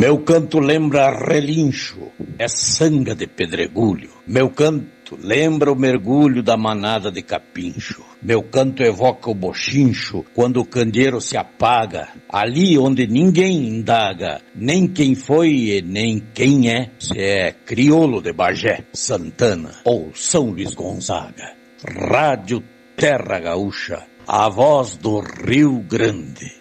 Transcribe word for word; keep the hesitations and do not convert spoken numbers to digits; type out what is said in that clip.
Meu canto lembra relincho, é sanga de pedregulho. Meu canto lembra o mergulho da manada de capincho. Meu canto evoca o bochincho quando o candeeiro se apaga, ali onde ninguém indaga, nem quem foi e nem quem é, se é crioulo de Bagé, Santana ou São Luís Gonzaga. Rádio Terra Gaúcha, a voz do Rio Grande.